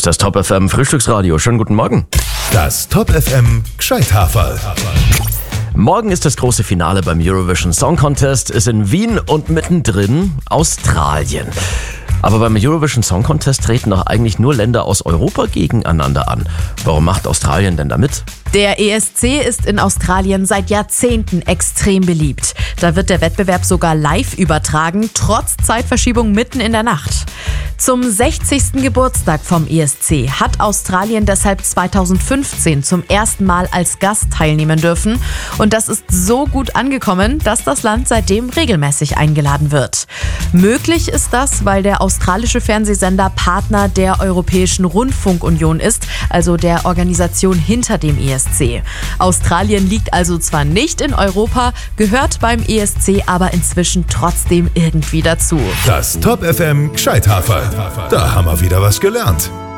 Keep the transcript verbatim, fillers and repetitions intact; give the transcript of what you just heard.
ist das Top F M Frühstücksradio. Schönen guten Morgen. Das Top F M Gscheithaferl. Morgen ist das große Finale beim Eurovision Song Contest, ist in Wien und mittendrin Australien. Aber beim Eurovision Song Contest treten doch eigentlich nur Länder aus Europa gegeneinander an. Warum macht Australien denn da mit? Der E S C ist in Australien seit Jahrzehnten extrem beliebt. Da wird der Wettbewerb sogar live übertragen, trotz Zeitverschiebung mitten in der Nacht. Zum sechzigsten Geburtstag vom E S C hat Australien deshalb zweitausendfünfzehn zum ersten Mal als Gast teilnehmen dürfen. Und das ist so gut angekommen, dass das Land seitdem regelmäßig eingeladen wird. Möglich ist das, weil der australische Fernsehsender Partner der Europäischen Rundfunkunion ist, also der Organisation hinter dem E S C. Australien liegt also zwar nicht in Europa, gehört beim E S C aber inzwischen trotzdem irgendwie dazu. Das Top F M Gscheithaferl. Da haben wir wieder was gelernt.